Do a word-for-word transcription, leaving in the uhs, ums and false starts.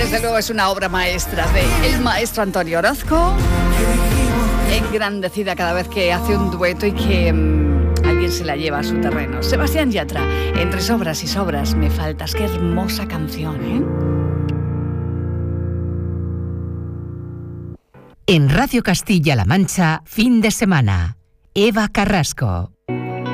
desde luego es una obra maestra de el maestro Antonio Orozco, engrandecida cada vez que hace un dueto y que mmm, alguien se la lleva a su terreno. Sebastián Yatra, entre sobras y sobras me faltas. Qué hermosa canción, ¿eh? En Radio Castilla-La Mancha, fin de semana. Eva Carrasco.